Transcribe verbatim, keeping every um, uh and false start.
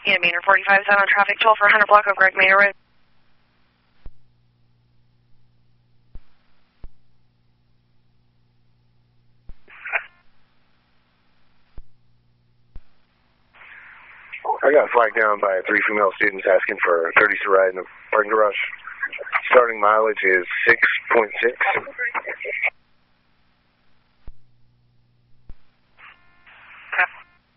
Unit Manor forty-five is out on traffic toll for one hundred block of Greg Manor Road. I got flagged down by three female students asking for thirties to ride in the parking garage. Starting mileage is six point six.